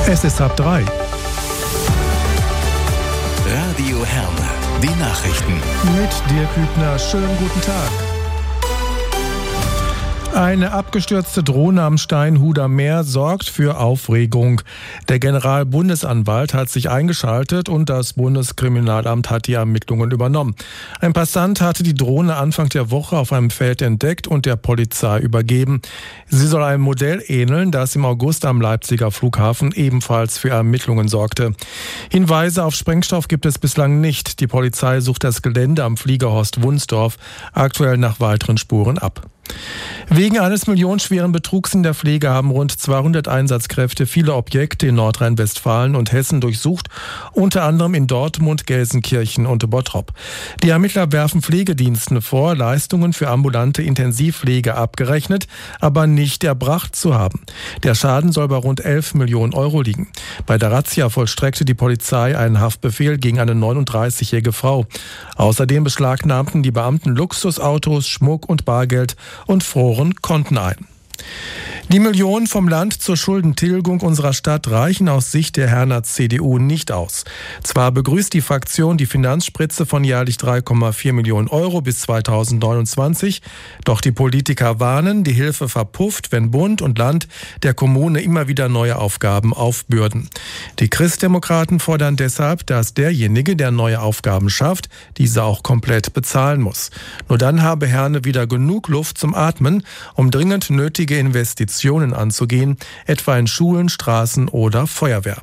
Es ist 2:30. Radio Herne, die Nachrichten. Mit Dirk Hübner, schönen guten Tag. Eine abgestürzte Drohne am Steinhuder Meer sorgt für Aufregung. Der Generalbundesanwalt hat sich eingeschaltet und das Bundeskriminalamt hat die Ermittlungen übernommen. Ein Passant hatte die Drohne Anfang der Woche auf einem Feld entdeckt und der Polizei übergeben. Sie soll einem Modell ähneln, das im August am Leipziger Flughafen ebenfalls für Ermittlungen sorgte. Hinweise auf Sprengstoff gibt es bislang nicht. Die Polizei sucht das Gelände am Fliegerhorst Wunsdorf aktuell nach weiteren Spuren ab. Wegen eines millionenschweren Betrugs in der Pflege haben rund 200 Einsatzkräfte viele Objekte in Nordrhein-Westfalen und Hessen durchsucht, unter anderem in Dortmund, Gelsenkirchen und Bottrop. Die Ermittler werfen Pflegediensten vor, Leistungen für ambulante Intensivpflege abgerechnet, aber nicht erbracht zu haben. Der Schaden soll bei rund 11 Millionen Euro liegen. Bei der Razzia vollstreckte die Polizei einen Haftbefehl gegen eine 39-jährige Frau. Außerdem beschlagnahmten die Beamten Luxusautos, Schmuck und Bargeld und froren Konten ein. Die Millionen vom Land zur Schuldentilgung unserer Stadt reichen aus Sicht der Herner CDU nicht aus. Zwar begrüßt die Fraktion die Finanzspritze von jährlich 3,4 Millionen Euro bis 2029, doch die Politiker warnen, die Hilfe verpufft, wenn Bund und Land der Kommune immer wieder neue Aufgaben aufbürden. Die Christdemokraten fordern deshalb, dass derjenige, der neue Aufgaben schafft, diese auch komplett bezahlen muss. Nur dann habe Herne wieder genug Luft zum Atmen, um dringend nötige Investitionen anzugehen, etwa in Schulen, Straßen oder Feuerwehr.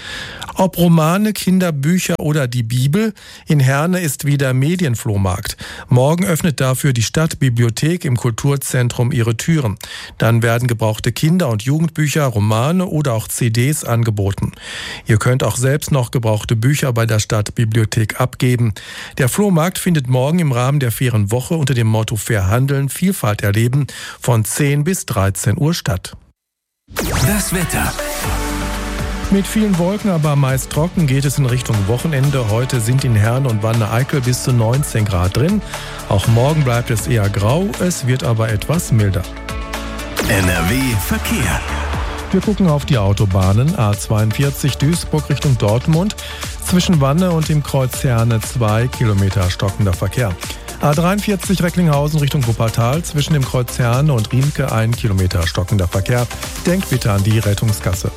Ob Romane, Kinderbücher oder die Bibel, in Herne ist wieder Medienflohmarkt. Morgen öffnet dafür die Stadtbibliothek im Kulturzentrum ihre Türen. Dann werden gebrauchte Kinder- und Jugendbücher, Romane oder auch CDs angeboten. Ihr könnt auch selbst noch gebrauchte Bücher bei der Stadtbibliothek abgeben. Der Flohmarkt findet morgen im Rahmen der fairen Woche unter dem Motto Fair Handeln, Vielfalt erleben von 10 bis 13 Uhr statt. Das Wetter. Mit vielen Wolken, aber meist trocken geht es in Richtung Wochenende. Heute sind in Herne und Wanne-Eickel bis zu 19 Grad drin. Auch morgen bleibt es eher grau, es wird aber etwas milder. NRW Verkehr. Wir gucken auf die Autobahnen. A42 Duisburg Richtung Dortmund. Zwischen Wanne und dem Kreuz Herne 2 Kilometer stockender Verkehr. A43 Recklinghausen Richtung Wuppertal. Zwischen dem Kreuz Herne und Riemke 1 Kilometer stockender Verkehr. Denkt bitte an die Rettungskasse.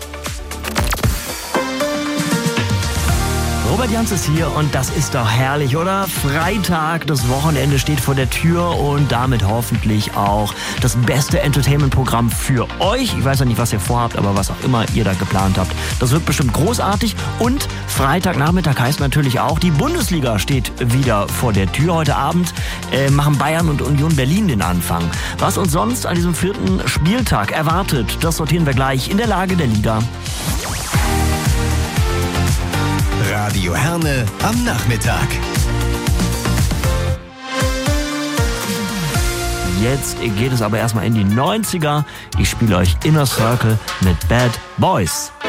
Robert Jans ist hier und das ist doch herrlich, oder? Freitag, das Wochenende steht vor der Tür und damit hoffentlich auch das beste Entertainment-Programm für euch. Ich weiß ja nicht, was ihr vorhabt, aber was auch immer ihr da geplant habt. Das wird bestimmt großartig und Freitagnachmittag heißt natürlich auch, die Bundesliga steht wieder vor der Tür. Heute Abend machen Bayern und Union Berlin den Anfang. Was uns sonst an diesem 4. Spieltag erwartet, das sortieren wir gleich in der Lage der Liga. Radio Herne am Nachmittag. Jetzt geht es aber erstmal in die 90er. Ich spiele euch Inner Circle mit Bad Boys.